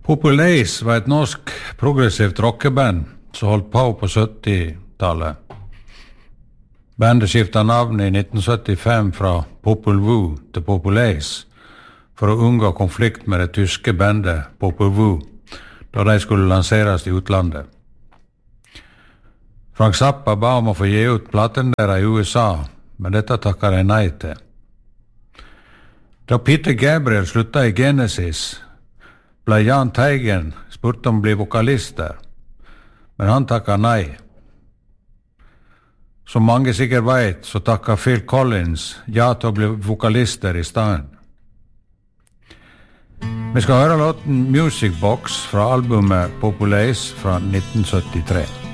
Populace var et norsk progressivt rockeband som holdt på 70-tallet. Bandet skiftet navn i 1975 fra Popol Vuh til Populace for å unngå konflikt med det tyske bandet Popol Vuh, da de skulle lanseres i utlandet. Frank Zappa ba om å få gi ut platen deres i USA, men dette takket de nei til. Da Peter Gabriel sluttet i Genesis, ble Jahn Teigen spurt om å bli vokalist der, men han takket nei. Som mange sikkert vet, så takket Phil Collins ja til å bli vokalist der i stedet. Vi skal høre låten Music Box fra albumet Populace fra 1973.